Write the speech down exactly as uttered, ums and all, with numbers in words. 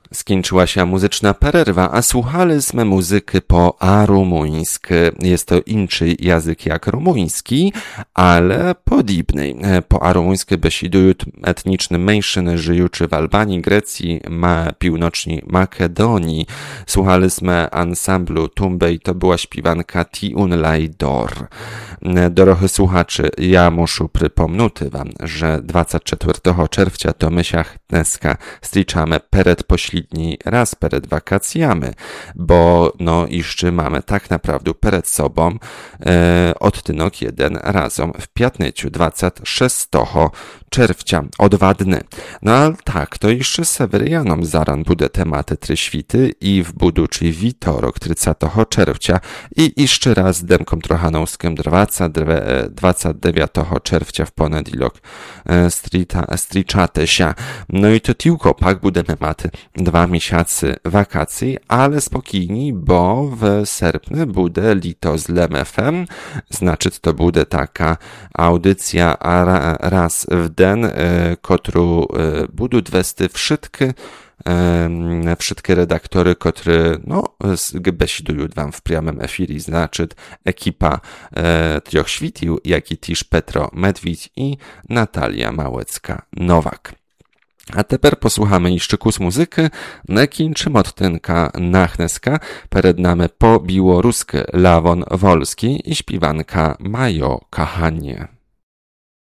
Skończyła się muzyczna pererwa, a słuchaliśmy muzyki po arumuńsku. Jest to inny język jak rumuński, ale podobny. Po arumuńsku besidują etniczne mniejszyny żyjące w Albanii, Grecji, ma, północnej Makedonii. Słuchaliśmy ansamblu Tumbej, to była śpiewanka Tiun Lajdor. Dorochy słuchaczy, ja muszę przypomnieć wam, że dwudziestego czwartego czerwca to mysiach dneska striczamy pered pośredni raz pered wakacjami, bo no jeszcze mamy tak naprawdę przed sobą e, odtynok jeden razem w piatnyciu dwudziestego szóstego czerwca, o dwa dni. No ale tak, to jeszcze Sewerianom zaran bude tematy tryświty i w buduczy witorok trzydziestego czerwca i jeszcze raz demkom trochanowskim dwudziestego dziewiątego czerwca w poniedziałek striczate się. No i to tylko pak budeme maty dwa miesiące wakacji, ale spokojni, bo w sierpniu bude lito z Lem F M, znaczy to bude taka audycja raz w den, kotru budu dwesty wszystkie wszystkie redaktory, które no, besidują wam w priamym efiri, znaczy ekipa e, Trioch Świtił, jak i też Petro Medwidź i Natalia Małecka-Nowak. A teper posłuchamy jeszcze kus muzyki, nekin czy mottynka nachneska, pered nami po biłorusky Lawon Wolski i śpiewanka Majo Kachanie.